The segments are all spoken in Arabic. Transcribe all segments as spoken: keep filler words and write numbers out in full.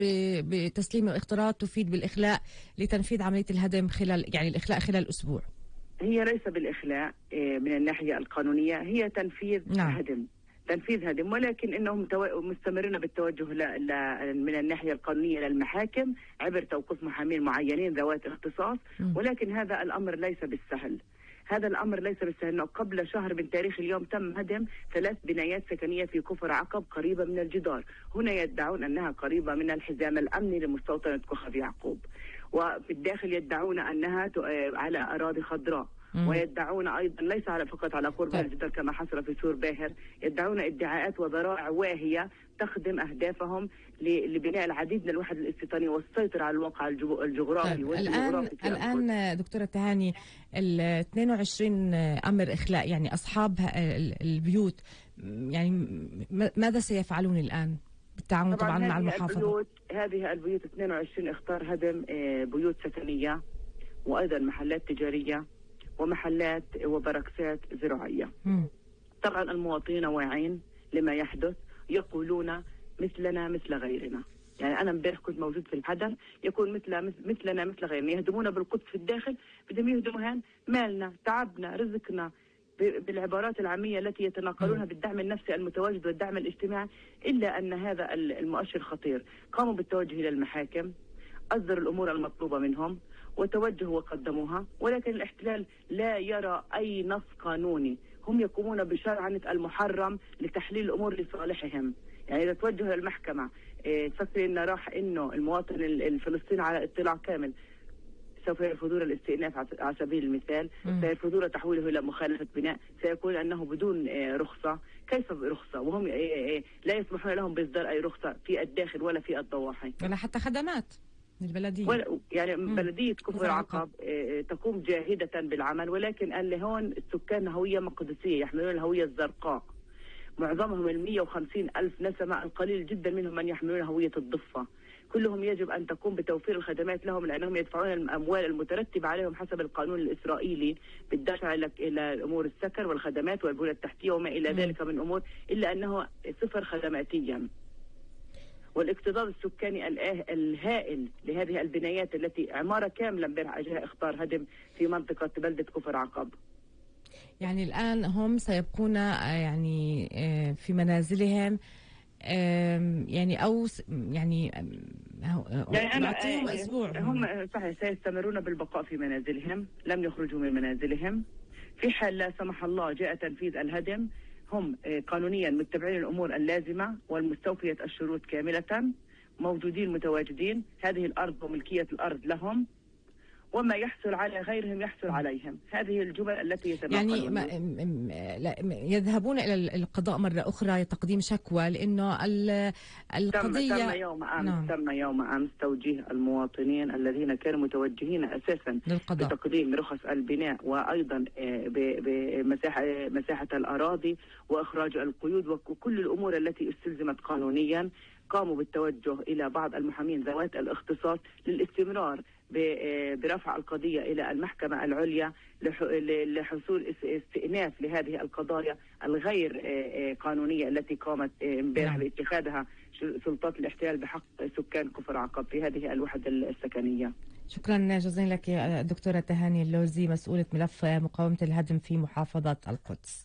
بتسليم الاختراط تفيد بالإخلاء لتنفيذ عملية الهدم خلال يعني الإخلاء خلال أسبوع. هي ليس بالإخلاء من الناحية القانونية، هي تنفيذ نعم. هدم تنفيذ هدم، ولكن انهم مستمرين بالتوجه ل... ل... من الناحيه القانونيه للمحاكم عبر توقيف محامين معينين ذوات اختصاص، ولكن هذا الامر ليس بالسهل. هذا الامر ليس بالسهل، انه قبل شهر من تاريخ اليوم تم هدم ثلاث بنايات سكنيه في كفر عقب قريبه من الجدار، هنا يدعون انها قريبه من الحزام الامني لمستوطنه كفر يعقوب، وفي الداخل يدعون انها على اراضي خضراء. مم. ويدعون ايضا ليس على فقط على قرب طيب. الجدار كما حصل في سور باهر، يدعون ادعاءات وذرائع واهيه تخدم اهدافهم لبناء العديد من الوحد الاستيطاني والسيطره على الواقع الجغرافي طيب. الان الان دكتوره تهاني، ال اثنين وعشرين امر اخلاء يعني اصحاب البيوت، يعني ماذا سيفعلون الان بالتعاون طبعا, طبعاً مع المحافظه؟ البيوت هذه البيوت اثنين وعشرين اختار هدم بيوت سكنيه وايضا محلات تجاريه ومحلات وبركسات زراعية. مم. طبعا المواطنين واعين لما يحدث، يقولون مثلنا مثل غيرنا. يعني أنا امبارح كنت موجود في الحدث، يقول مثل مثلنا مثل غيرنا، يهدمون بالقدس في الداخل، بدهم يهدموا هان مالنا، تعبنا، رزقنا، بالعبارات العامية التي يتناقلونها بالدعم النفسي المتواجد والدعم الاجتماعي. إلا أن هذا المؤشر خطير. قاموا بالتوجه إلى المحاكم، أصدروا الأمور المطلوبة منهم وتوجهوا وقدموها، ولكن الاحتلال لا يرى أي نص قانوني. هم يقومون بشرعنة المحرم لتحليل الأمور لصالحهم. يعني إذا توجهوا للمحكمة تفكر إن راح إنه المواطن الفلسطيني على اطلاع كامل سوف يرفضون الاستئناف على سبيل المثال، سيرفضون تحويله إلى مخالفة بناء، سيكون أنه بدون رخصة. كيف برخصة وهم لا يسمحون لهم بإصدار أي رخصة في الداخل ولا في الضواحي ولا حتى خدمات البلدية؟ يعني مم. بلدية كفر عقب اه تقوم جاهدة بالعمل، ولكن اللي هون السكان هوية مقدسية، يحملون الهوية الزرقاء، معظمهم المية وخمسين ألف نسمة، القليل جدا منهم من يحملون هوية الضفة. كلهم يجب أن تقوم بتوفير الخدمات لهم، لأنهم يدفعون الأموال المترتبة عليهم حسب القانون الإسرائيلي بالدفع إلى أمور السكن والخدمات والبنى التحتية وما إلى ذلك من أمور، إلا أنه صفر خدماتيا. والاكتظاظ السكاني الهائل لهذه البنايات التي عمارة كاملة امبارح اجاها اختار هدم في منطقة بلدة كفر عقب. يعني الآن هم سيبقون يعني في منازلهم، يعني أو يعني يعني نعطيهم أسبوع. هم صحيح سيستمرون بالبقاء في منازلهم، لم يخرجوا من منازلهم. في حال لا سمح الله جاء تنفيذ الهدم، هم قانونيا متبعين الأمور اللازمة والمستوفية الشروط كاملة، موجودين متواجدين. هذه الأرض وملكية الأرض لهم، وما يحصل على غيرهم يحصل عليهم. هذه الجمل التي يتناقلون. يعني يذهبون إلى القضاء مرة أخرى تقديم شكوى، لأنه القضية تم, تم يوم أمس نعم. تم يوم أمس توجيه المواطنين الذين كانوا متوجهين أساسا للقضاء بتقديم رخص البناء، وأيضا بمساحة مساحة الأراضي وإخراج القيود وكل الأمور التي استلزمت قانونيا. قاموا بالتوجه إلى بعض المحامين ذوات الاختصاص للاستمرار برفع القضية إلى المحكمة العليا لحصول استئناف لهذه القضايا الغير قانونية التي قامت امبارح باتخاذها سلطات الاحتلال بحق سكان كفر عقب في هذه الوحدة السكنية. شكرا جزيلا لك دكتورة تهاني اللوزي، مسؤولة ملف مقاومة الهدم في محافظة القدس.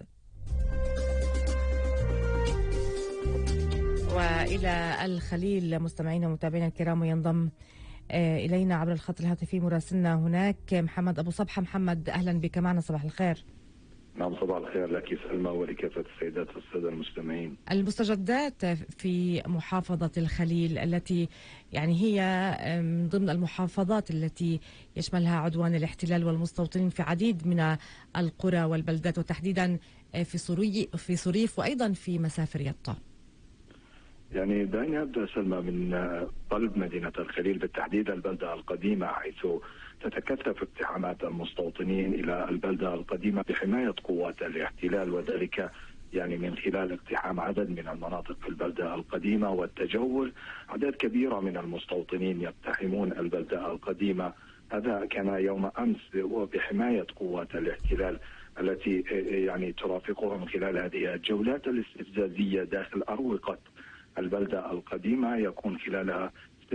وإلى الخليل مستمعينا ومتابعينا الكرام، ينضم إلينا عبر الخط الهاتفي مراسلنا هناك محمد أبو صبحة. محمد أهلا بك معنا، صباح الخير. نعم صباح الخير لك سلمى ولكافة السيدات والسادة المستمعين. المستجدات في محافظة الخليل التي يعني هي من ضمن المحافظات التي يشملها عدوان الاحتلال والمستوطنين في عديد من القرى والبلدات، وتحديدا في صري في صريف وأيضا في مسافر يطا. يعني دعيني أبدأ سلمى من قلب مدينة الخليل بالتحديد البلدة القديمة، حيث تتكثف اقتحامات المستوطنين إلى البلدة القديمة بحماية قوات الاحتلال، وذلك يعني من خلال اقتحام عدد من المناطق في البلدة القديمة والتجول. أعداد كبيرة من المستوطنين يقتحمون البلدة القديمة. هذا كان يوم أمس وبحماية قوات الاحتلال التي يعني ترافقهم خلال هذه الجولات الاستفزازية داخل أروقة البلدة القديمة. يكون خلالها